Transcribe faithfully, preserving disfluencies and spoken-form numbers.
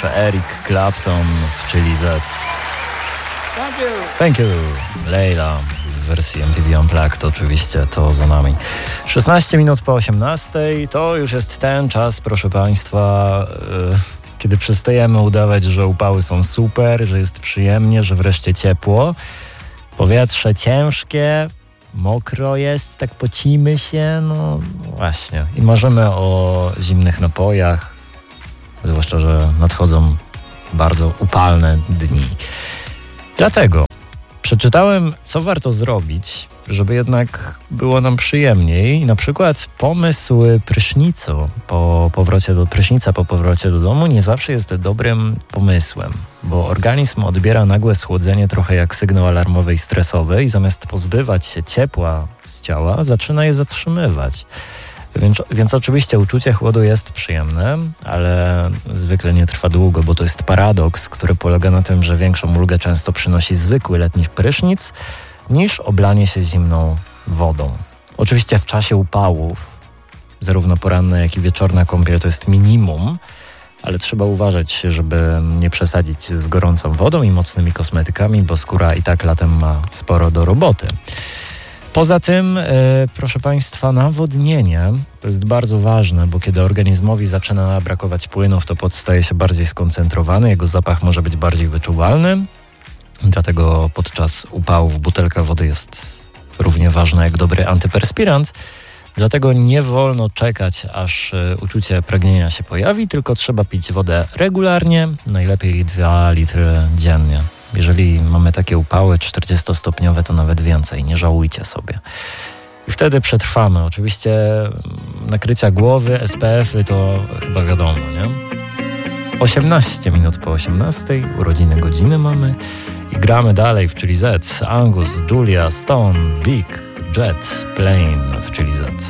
już Eric Clapton w Chili Z. Thank you. Thank you. Leila w wersji M T V Unplugged oczywiście, to za nami. szesnaście minut po osiemnastej, to już jest ten czas, proszę Państwa, yy, kiedy przestajemy udawać, że upały są super, że jest przyjemnie, że wreszcie ciepło. Powietrze ciężkie, mokro jest, tak pocimy się, no właśnie. I marzymy o zimnych napojach, zwłaszcza, że nadchodzą bardzo upalne dni. Dlatego przeczytałem, co warto zrobić, żeby jednak było nam przyjemniej. Na przykład pomysł prysznicu po powrocie do prysznica po powrocie do domu nie zawsze jest dobrym pomysłem, bo organizm odbiera nagłe schłodzenie trochę jak sygnał alarmowy i stresowy i zamiast pozbywać się ciepła z ciała, zaczyna je zatrzymywać. Więc, więc oczywiście uczucie chłodu jest przyjemne, ale zwykle nie trwa długo, bo to jest paradoks, który polega na tym, że większą ulgę często przynosi zwykły letni prysznic niż oblanie się zimną wodą. Oczywiście w czasie upałów zarówno poranna, jak i wieczorna kąpiel to jest minimum, ale trzeba uważać, żeby nie przesadzić z gorącą wodą i mocnymi kosmetykami, bo skóra i tak latem ma sporo do roboty. Poza tym, yy, proszę Państwa, nawodnienie to jest bardzo ważne, bo kiedy organizmowi zaczyna brakować płynów, to pot staje się bardziej skoncentrowany, jego zapach może być bardziej wyczuwalny. Dlatego podczas upałów butelka wody jest równie ważna jak dobry antyperspirant. Dlatego nie wolno czekać, aż uczucie pragnienia się pojawi, tylko trzeba pić wodę regularnie, najlepiej dwa litry dziennie. Jeżeli mamy takie upały czterdziestostopniowe, to nawet więcej, nie żałujcie sobie. I wtedy przetrwamy. Oczywiście nakrycia głowy, S P F-y to chyba wiadomo, nie? osiemnaście minut po osiemnastej, urodziny godziny mamy i gramy dalej w Chili Z. Angus, Julia, Stone, Big, Jet, Plane w Chili Z.